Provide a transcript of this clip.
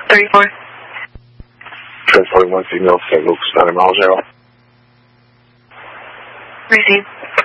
34. Trent 41 female, St. Luke's, 90 miles, 0. Receive.